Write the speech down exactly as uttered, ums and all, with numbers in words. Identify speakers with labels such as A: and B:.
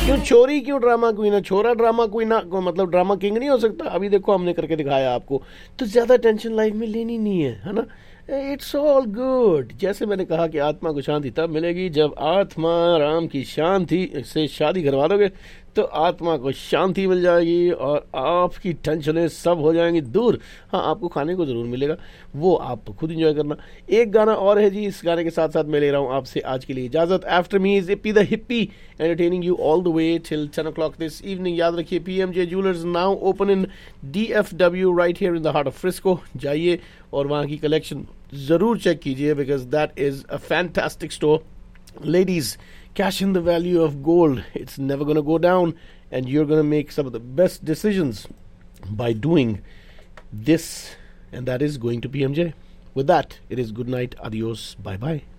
A: क्यों छोरी क्यों ड्रामा क्वीन है, छोरा ड्रामा क्वीन मतलब ड्रामा किंग नहीं हो सकता? अभी देखो हमने करके दिखाया आपको। तो ज्यादा टेंशन लाइफ में लेनी नहीं है, है ना? It's all good. जैसे मैंने कहा कि आत्मा को शांति तब मिलेगी जब आत्मा राम की शांति से शादी करवा दोगे, तो आत्मा को शांति मिल जाएगी और आपकी टेंशनें सब हो जाएंगी दूर। हाँ, आपको खाने को जरूर मिलेगा, वो आप खुद एंजॉय करना। एक गाना और है जी, इस गाने के साथ साथ मैं ले रहा हूँ आपसे आज के लिए इजाजत। After me is Yippee the hippie entertaining you all the way till ten O clock this evening. याद रखिए, पीएमजे jewellers now open in डीएफडब्ल्यू right here in the heart of Frisco. जाइए और वहाँ की कलेक्शन जरूर चेक कीजिए, because that is a fantastic store. Ladies, cash in the value of gold. It's never going to go down, and you're going to make some of the best decisions by doing this, and that is going to P M J. With that, it is good night, adios, bye bye.